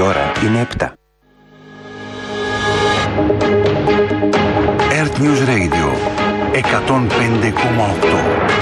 Η ώρα είναι 7. Earth News Radio 105,8.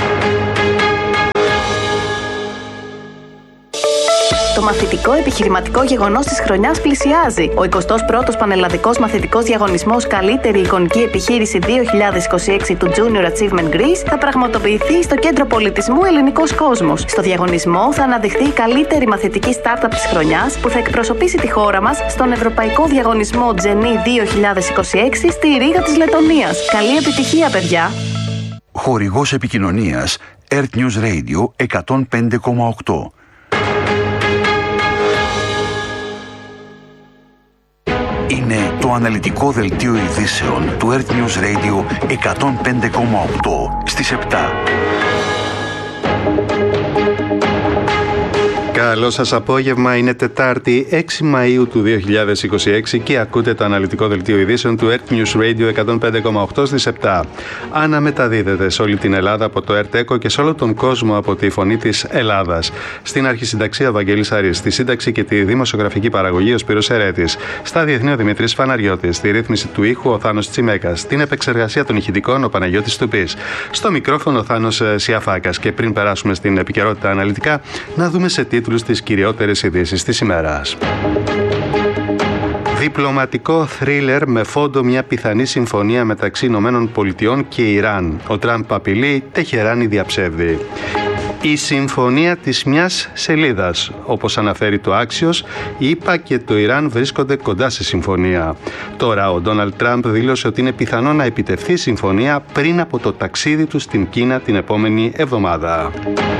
Το μαθητικό επιχειρηματικό γεγονός της χρονιάς πλησιάζει. Ο 21ος Πανελλαδικός Μαθητικός Διαγωνισμός Καλύτερη Εικονική Επιχείρηση 2026 του Junior Achievement Greece θα πραγματοποιηθεί στο Κέντρο Πολιτισμού Ελληνικός Κόσμος. Στο διαγωνισμό θα αναδειχθεί η καλύτερη μαθητική startup της χρονιάς που θα εκπροσωπήσει τη χώρα μας στον Ευρωπαϊκό Διαγωνισμό Genie 2026 στη Ρήγα της Λετωνίας. Καλή επιτυχία, παιδιά! Χορηγός επικοινωνίας Earth News Radio 105,8. Είναι το αναλυτικό δελτίο ειδήσεων του Earth News Radio 105,8 στις 7. Καλό σας απόγευμα, είναι Τετάρτη 6 Μαΐου του 2026 και ακούτε το αναλυτικό δελτίο ειδήσεων του Earth News Radio 105,8 στις 7. Αναμεταδίδεται σε όλη την Ελλάδα από το Earth Echo και σε όλο τον κόσμο από τη Φωνή της Ελλάδας. Στην αρχισυνταξία Βαγγέλης Αρής, στη σύνταξη και τη δημοσιογραφική παραγωγή ο Σπύρος Ερέτης, στα διεθνή ο Δημήτρης Φαναριώτης, στη ρύθμιση του ήχου ο Θάνος Τσιμέκας, στην επεξεργασία των ηχητικών ο Παναγιώτης Τουπής, στο μικρόφωνο ο Θάνος Σιαφάκας. Και πριν περάσουμε στην επικαιρότητα αναλυτικά, να δούμε σε τίτλους τις κυριότερες ειδήσεις της ημέρας. Διπλωματικό θρίλερ με φόντο μια πιθανή συμφωνία μεταξύ Ηνωμένων Πολιτειών και Ιράν. Ο Τραμπ απειλεί, Τεχεράνη διαψεύδει. Η συμφωνία της μιας σελίδας. Όπως αναφέρει το Axios, η ΗΠΑ και το Ιράν βρίσκονται κοντά σε συμφωνία. Τώρα ο Ντόναλντ Τραμπ δήλωσε ότι είναι πιθανό να επιτευχθεί συμφωνία πριν από το ταξίδι του στην Κίνα την επόμενη εβδομάδα.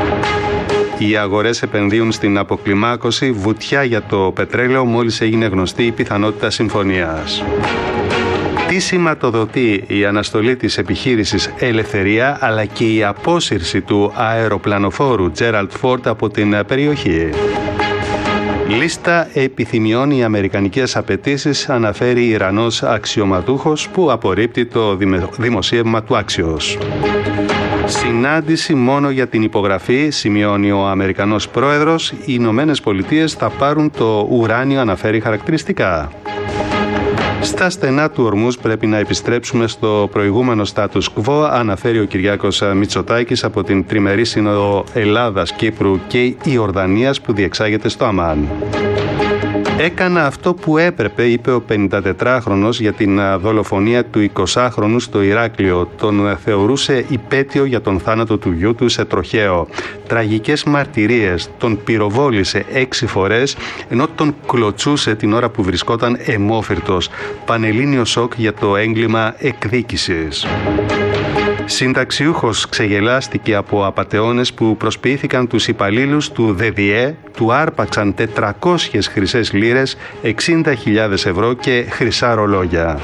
Οι αγορές επενδύουν στην αποκλιμάκωση, βουτιά για το πετρέλαιο μόλις έγινε γνωστή η πιθανότητα συμφωνίας. Τι σηματοδοτεί η αναστολή της επιχείρησης Ελευθερία αλλά και η απόσυρση του αεροπλανοφόρου Τζέραλτ Φόρντ από την περιοχή. Λίστα επιθυμιών οι αμερικανικές απαιτήσεις, αναφέρει Ιρανός αξιωματούχος που απορρίπτει το δημοσίευμα του Axios. Συνάντηση μόνο για την υπογραφή, σημειώνει ο Αμερικανός πρόεδρος. Οι Ηνωμένες Πολιτείες θα πάρουν το ουράνιο, αναφέρει χαρακτηριστικά. Στα στενά του Ορμούς πρέπει να επιστρέψουμε στο προηγούμενο status quo, αναφέρει ο Κυριάκος Μητσοτάκης από την τριμερή σύνοδο Ελλάδας, Κύπρου και Ιορδανίας που διεξάγεται στο Αμάν. Έκανα αυτό που έπρεπε, είπε ο 54χρονος για την δολοφονία του 20χρονου στο Ηράκλειο. Τον θεωρούσε υπέτειο για τον θάνατο του γιού του σε τροχαίο. Τραγικές μαρτυρίες. Τον πυροβόλησε 6 φορές ενώ τον κλωτσούσε την ώρα που βρισκόταν αιμόφυρτος. Πανελλήνιο σοκ για το έγκλημα εκδίκησης. Συνταξιούχος ξεγελάστηκε από απατεώνες που προσποιήθηκαν τους υπαλλήλους του ΔΔΕ, του άρπαξαν 400 χρυσές λίρες, 60.000 ευρώ και χρυσά ρολόγια.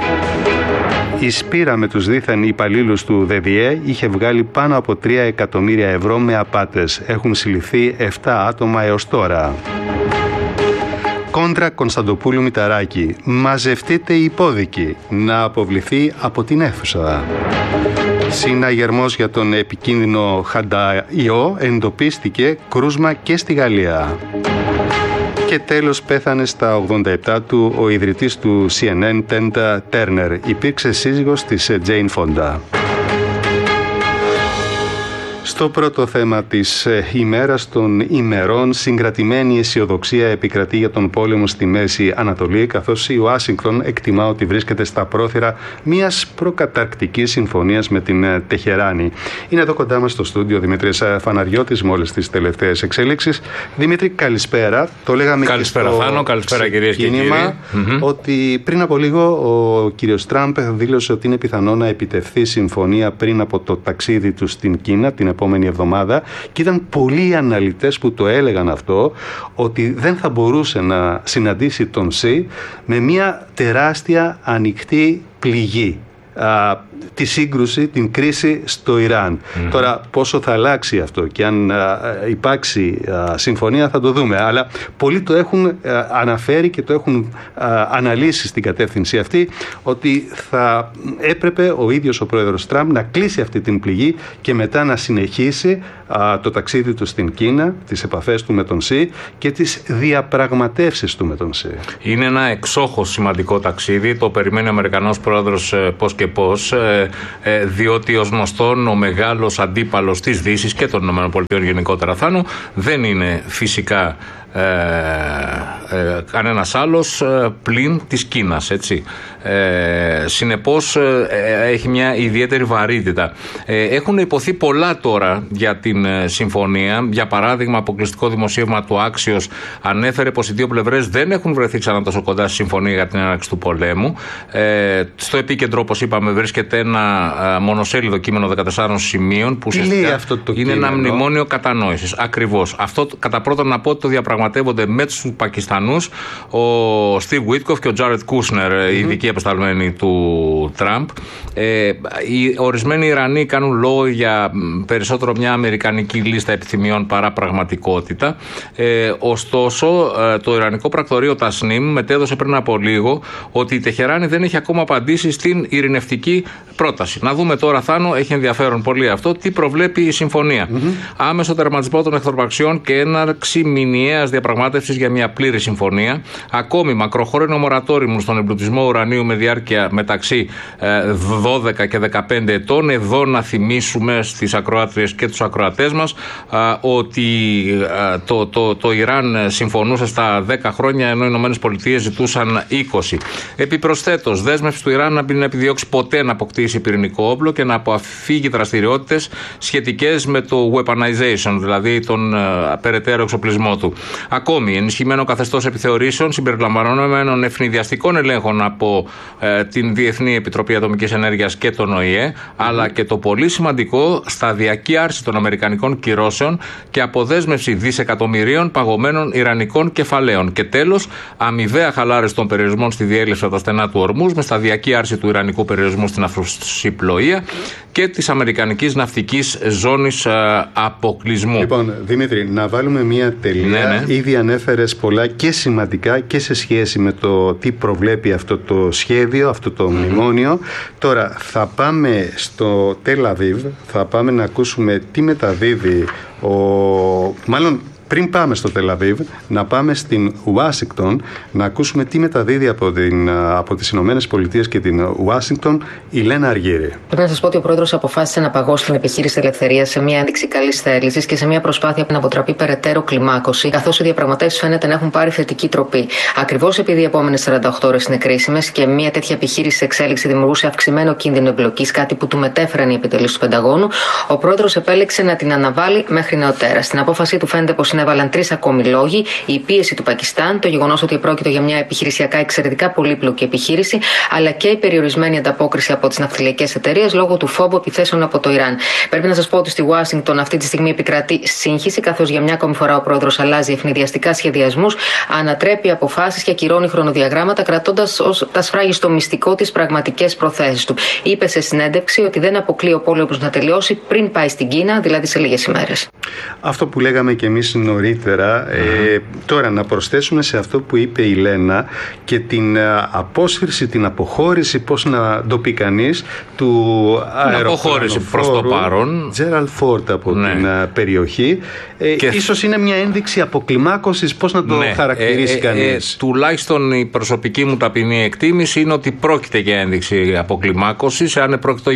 Η Σπύρα με τους δίθεν υπαλλήλους του ΔΔΕ είχε βγάλει πάνω από 3 εκατομμύρια ευρώ με απάτες. Έχουν συλληφθεί 7 άτομα έως τώρα. Κόντρα Κωνσταντοπούλου Μηταράκη. Μαζευτείτε οι υπόδικοι να αποβληθεί από την αίθουσα. Συναγερμός για τον επικίνδυνο χανταϊό εντοπίστηκε, κρούσμα και στη Γαλλία. Και τέλος πέθανε στα 87 του ο ιδρυτής του CNN, Τέντα Τέρνερ. Υπήρξε σύζυγος της Τζέιν Φόντα. Στο πρώτο θέμα της ημέρας των ημερών, συγκρατημένη αισιοδοξία επικρατεί για τον πόλεμο στη Μέση Ανατολή, καθώς η Ουάσιγκτον εκτιμά ότι βρίσκεται στα πρόθυρα μιας προκαταρκτικής συμφωνίας με την Τεχεράνη. Είναι εδώ κοντά μας στο στούντιο Δημήτρης Φαναριώτης με όλες τις τελευταίες εξέλιξεις. Δημήτρη, καλησπέρα. Το λέγαμε καλησπέρα, και στο Θάνο, καλησπέρα κυρίες και κύριοι. Ότι πριν από λίγο ο κύριος Τραμπ δήλωσε ότι είναι πιθανό να επιτευχθεί συμφωνία πριν από το ταξίδι του στην Κίνα την επόμενη εβδομάδα, και ήταν πολλοί αναλυτές που το έλεγαν αυτό, ότι δεν θα μπορούσε να συναντήσει τον Σι με μια τεράστια ανοιχτή πληγή. τη σύγκρουση, την κρίση στο Ιράν. Τώρα πόσο θα αλλάξει αυτό και αν υπάρξει συμφωνία θα το δούμε, αλλά πολλοί το έχουν αναφέρει και το έχουν αναλύσει στην κατεύθυνση αυτή, ότι θα έπρεπε ο ίδιος ο πρόεδρος Τραμπ να κλείσει αυτή την πληγή και μετά να συνεχίσει το ταξίδι του στην Κίνα, τις επαφές του με τον Σι και τις διαπραγματεύσεις του με τον Σι. Είναι ένα εξόχως σημαντικό ταξίδι, το περιμένει ο Αμερικανός πρόεδρος πώς και πώς, διότι ως γνωστόν ο μεγάλος αντίπαλος της Δύσης και των ΗΠΑ γενικότερα δεν είναι φυσικά κανένας άλλος πλην της Κίνας, έτσι. Συνεπώς έχει μια ιδιαίτερη βαρύτητα. Έχουν υποθεί πολλά τώρα για την συμφωνία. Για παράδειγμα, αποκλειστικό δημοσίευμα του Axios ανέφερε πως οι δύο πλευρές δεν έχουν βρεθεί ξανά τόσο κοντά στη συμφωνία για την έναρξη του πολέμου. Στο επίκεντρο, όπως είπαμε, βρίσκεται ένα μονοσέλιδο κείμενο 14 σημείων που ουσιαστικά είναι ένα μνημόνιο κατανόησης. Ακριβώς. Αυτό κατά πρώτον να πω ότι το διαπραγματεύονται με τους Πακιστανούς ο Steve Witkoff και ο Jared Kushner, οι ειδικοί απεσταλμένοι του Τραμπ. Οι ορισμένοι Ιρανοί κάνουν λόγο για περισσότερο μια αμερικανική λίστα επιθυμιών παρά πραγματικότητα. Ωστόσο, το Ιρανικό πρακτορείο Tasnim μετέδωσε πριν από λίγο ότι η Τεχεράνη δεν έχει ακόμα απαντήσει στην ειρηνευτική πρόταση. Να δούμε τώρα, Θάνο, έχει ενδιαφέρον πολύ αυτό, τι προβλέπει η συμφωνία. Άμεσο τερματισμό των εχθροπραξιών και έναρξη μηνιαίας διαπραγμάτευσης για μια πλήρη συμφωνία. Ακόμη μακροχρόνιο μορατόριο στον εμπλουτισμό ουρανίου με διάρκεια μεταξύ 12 και 15 ετών. Εδώ να θυμίσουμε στις ακροάτριες και τους ακροατές μας ότι το Ιράν συμφωνούσε στα 10 χρόνια ενώ οι ΗΠΑ ζητούσαν 20. Επιπροσθέτως, δέσμευση του Ιράν να μην επιδιώξει ποτέ να αποκτήσει πυρηνικό όπλο και να αποφύγει δραστηριότητες σχετικές με το weaponization, δηλαδή τον περαιτέρω εξοπλισμό του. Ακόμη, ενισχυμένο καθεστώς επιθεωρήσεων συμπεριλαμβανομένων ευνηδιαστικών ελέγχων από την Διεθνή Επιτροπή Ατομικής Ενέργειας και τον ΟΗΕ, αλλά και το πολύ σημαντικό, σταδιακή άρση των αμερικανικών κυρώσεων και αποδέσμευση δισεκατομμυρίων παγωμένων ιρανικών κεφαλαίων. Και τέλος, αμοιβαία χαλάρωση των περιορισμών στη διέλευση από τα στενά του Ορμούζ, με σταδιακή άρση του ιρανικού περιορισμού στην αυσιπλοεία και της αμερικανικής ναυτικής ζώνης αποκλεισμού. Λοιπόν, Δημήτρη, να βάλουμε μία τελεία. Ήδη ανέφερες πολλά και σημαντικά και σε σχέση με το τι προβλέπει αυτό το σχέδιο, αυτό το μνημόνιο. Τώρα θα πάμε στο Τελ Αβίβ, θα πάμε να ακούσουμε τι μεταδίδει μάλλον πριν πάμε στο Τελ Αβίβ, να πάμε στην Ουάσιγκτον να ακούσουμε τι μεταδίδει από τις Ηνωμένες Πολιτείες και την Ουάσιγκτον η Λένα Αργύρη. Πρέπει να σας πω ότι ο πρόεδρος αποφάσισε να παγώσει την επιχείρηση ελευθερίας σε μια ένδειξη καλής θέλησης και σε μια προσπάθεια να αποτραπεί περαιτέρω κλιμάκωση, καθώς οι διαπραγματεύσεις φαίνεται να έχουν πάρει θετική τροπή. Ακριβώς επειδή οι επόμενες 48 ώρες είναι κρίσιμες και μια τέτοια επιχείρηση σε εξέλιξη δημιουργούσε αυξημένο κίνδυνο εμπλοκής, κάτι που του μετέφεραν οι επιτελείς του Πενταγώνου, ο πρόεδρος επέλεξε να την αναβάλει μέχρι νεοτέρα. Στην απόφασή του φαίνεται πως συνέβαλαν 3 ακόμη λόγοι: η πίεση του Πακιστάν, το γεγονός ότι πρόκειται για μια επιχειρησιακά εξαιρετικά πολύπλοκη επιχείρηση, αλλά και η περιορισμένη ανταπόκριση από τις ναυτιλιακές εταιρείες λόγω του φόβου επιθέσεων από το Ιράν. Πρέπει να σας πω ότι στη Ουάσιγκτον αυτή τη στιγμή επικρατεί σύγχυση, καθώς για μια ακόμη φορά ο πρόεδρος αλλάζει ευνηδιαστικά σχεδιασμούς, ανατρέπει αποφάσεις και ακυρώνει χρονοδιαγράμματα, κρατώντας ως τα σφράγιστο μυστικό τις πραγματικές προθέσεις του. Είπε σε συνέντευξη ότι δεν αποκλεί ο πόλεμος να τελειώσει πριν πάει στην Κίνα, δηλαδή σε λίγες ημέρες. Αυτό που λέγαμε και εμείς νωρίτερα. Τώρα να προσθέσουμε σε αυτό που είπε η Λένα και την απόσυρση, την αποχώρηση, πώς να το πει κανείς, του αεροπλανοφόρου Τζέραλντ Φόρντ από την περιοχή. Ίσως είναι μια ένδειξη αποκλιμάκωσης, πώς να το χαρακτηρίσει κανείς. Τουλάχιστον η προσωπική μου ταπεινή εκτίμηση είναι ότι πρόκειται για ένδειξη αποκλιμάκωσης. Αν πρόκειται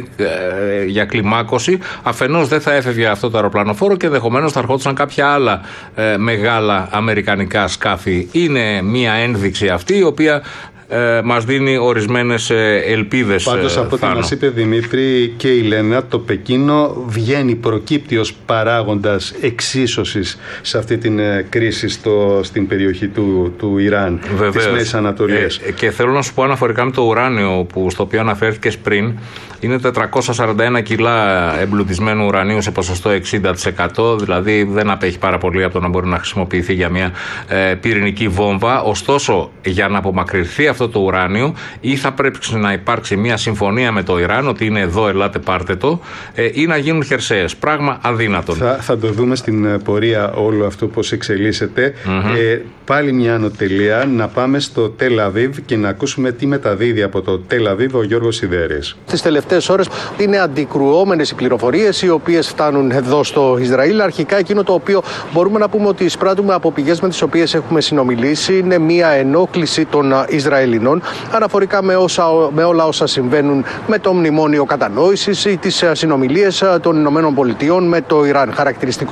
για κλιμάκωση, αφενός δεν θα έφευγε αυτό το αεροπλανοφόρο και ενδεχομένως θα ερχόντουσαν κάποια άλλα μεγάλα αμερικανικά σκάφη. Είναι μια ένδειξη αυτή η οποία μας δίνει ορισμένες ελπίδες. Πάντως από ό,τι μας είπε Δημήτρη και η Λένα, το Πεκίνο προκύπτει ως παράγοντας εξίσωσης σε αυτή την κρίση στην περιοχή του Ιράν, της Μέσης Ανατολίας. Και θέλω να σου πω αναφορικά με το ουράνιο στο οποίο αναφέρθηκες πριν, είναι 441 κιλά εμπλουτισμένου ουρανίου σε ποσοστό 60%, δηλαδή δεν απέχει πάρα πολύ από το να μπορεί να χρησιμοποιηθεί για μια πυρηνική βόμβα. Ωστόσο, για να απομακρυνθεί αυτό αυτό το ουράνιο, ή θα πρέπει να υπάρξει μια συμφωνία με το Ιράν ότι είναι εδώ, ελάτε πάρτε το, ή να γίνουν χερσαίες. Πράγμα αδύνατον. Θα το δούμε στην πορεία όλο αυτό πώς εξελίσσεται. Πάλι μια ανωτελεία, να πάμε στο Τελ Αβίβ και να ακούσουμε τι μεταδίδει από το Τελ Αβίβ ο Γιώργος Σιδέρης. Τις τελευταίες ώρες είναι αντικρουόμενες οι πληροφορίες οι οποίες φτάνουν εδώ στο Ισραήλ. Αρχικά εκείνο το οποίο μπορούμε να πούμε ότι εισπράττουμε από πηγές με τις οποίες έχουμε συνομιλήσει είναι μια ενόχληση των Ισραηλινών αναφορικά με όλα όσα συμβαίνουν με το μνημόνιο κατανόησης ή τις συνομιλίες των ΗΠΑ με το Ιράν. Χαρακτηριστικό